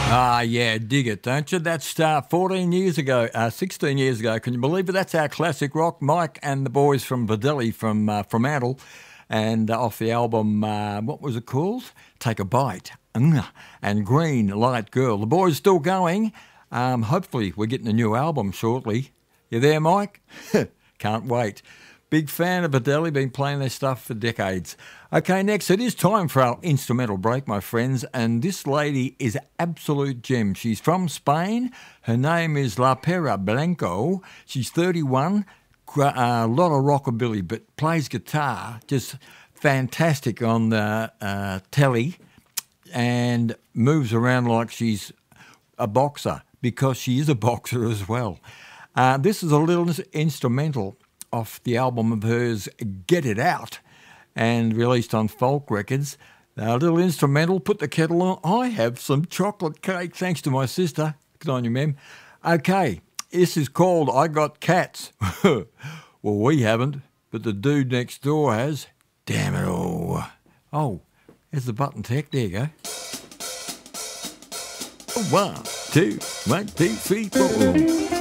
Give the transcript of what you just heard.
Ah, yeah, dig it, don't you? That's 14 years ago, 16 years ago. Can you believe it? That's our classic rock. Mike and the boys from Videlli from Fremantle, and off the album, what was it called? Take a Bite. And Green Light Girl. The boys still going. Hopefully we're getting a new album shortly. You there, Mike? Can't wait. Big fan of Videlli, been playing their stuff for decades. Okay, next, it is time for our instrumental break, my friends, and this lady is an absolute gem. She's from Spain. Her name is La Pera Blanco. She's 31, a lot of rockabilly, but plays guitar, just fantastic on the telly, and moves around like she's a boxer, because she is a boxer as well. This is a little instrumental off the album of hers, Get It Out, and released on Folk Records. A little instrumental, Put the Kettle On. I have some chocolate cake, thanks to my sister. Good on you, Mem. Okay, this is called I Got Cats. Well, we haven't, but the dude next door has. Damn it all. Oh, there's the button tech. There you go. 1, 2, 1, 2, 3, 4.